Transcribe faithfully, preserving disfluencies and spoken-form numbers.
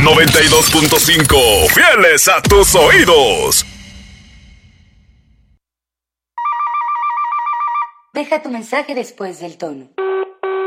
noventa y dos punto cinco, fieles a tus oídos. Deja tu mensaje después del tono.